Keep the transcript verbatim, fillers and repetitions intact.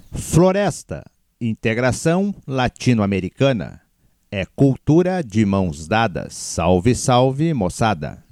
Floresta, integração latino-americana. É cultura de mãos dadas. Salve, salve, moçada!